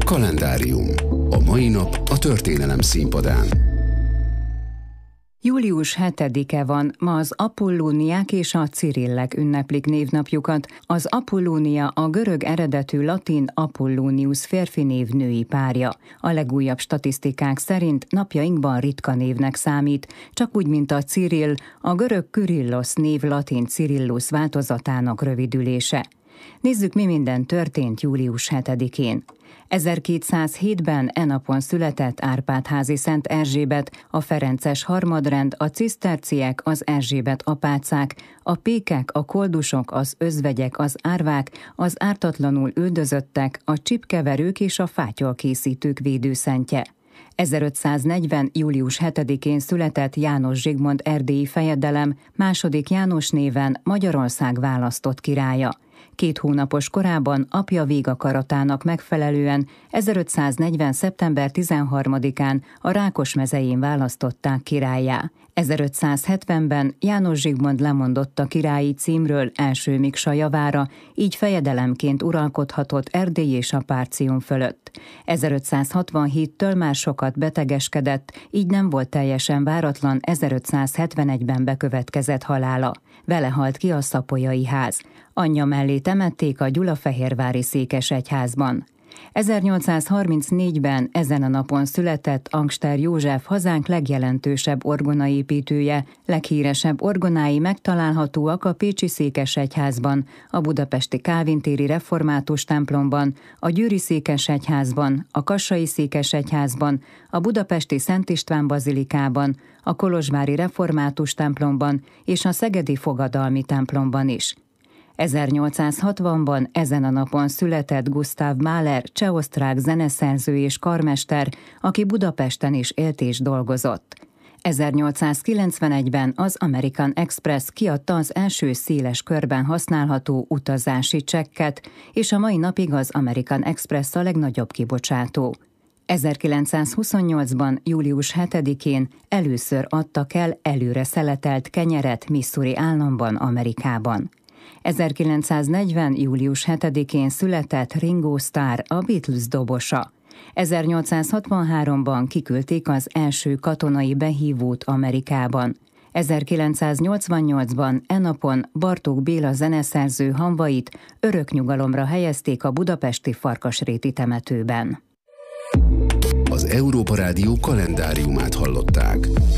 Kalendárium. A mai nap a történelem színpadán. Július 7-e van, ma az Apollóniák és a Cirillek ünneplik névnapjukat. Az Apollónia a görög eredetű latin Apollonius férfi név női párja. A legújabb statisztikák szerint napjainkban ritka névnek számít, csak úgy, mint a Cirill, a görög Kyrillos név latin Cyrillus változatának rövidülése. Nézzük, mi minden történt július 7-én. 1207-ben e napon született Árpád-házi Szent Erzsébet, a ferences harmadrend, a ciszterciek, az Erzsébet apácák, a pékek, a koldusok, az özvegyek, az árvák, az ártatlanul üldözöttek, a csipkeverők és a fátyolkészítők védőszentje. 1540. július 7-én született János Zsigmond erdélyi fejedelem, második János néven Magyarország választott királya. 2 hónapos korában apja végakaratának megfelelően 1540. szeptember 13-án a Rákosmezején választották királlyá. 1570-ben János Zsigmond lemondott a királyi címről első Miksa javára, így fejedelemként uralkodhatott Erdély és a Párcium fölött. 1567-től már sokat betegeskedett, így nem volt teljesen váratlan 1571-ben bekövetkezett halála. Vele halt ki a szapolyai ház. Anyja mellé temették a gyulafehérvári székesegyházban. 1834-ben ezen a napon született Angster József, hazánk legjelentősebb orgonaépítője. Leghíresebb orgonái megtalálhatóak a pécsi székesegyházban, a budapesti Kálvin-téri református templomban, a győri székesegyházban, a kassai székesegyházban, a budapesti Szent István bazilikában, a kolozsvári református templomban és a szegedi fogadalmi templomban is. 1860-ban ezen a napon született Gustav Mahler, cseh-osztrák zeneszerző és karmester, aki Budapesten is élt és dolgozott. 1891-ben az American Express kiadta az első széles körben használható utazási csekket, és a mai napig az American Express a legnagyobb kibocsátó. 1928-ban, július 7-én először adtak el előre szeletelt kenyeret Missouri államban, Amerikában. 1940. július 7-én született Ringo Starr, a Beatles dobosa. 1863-ban kiküldték az első katonai behívót Amerikában. 1988-ban e napon Bartók Béla zeneszerző hamvait örök nyugalomra helyezték a budapesti Farkasréti temetőben. Az Európa Rádió kalendáriumát hallották.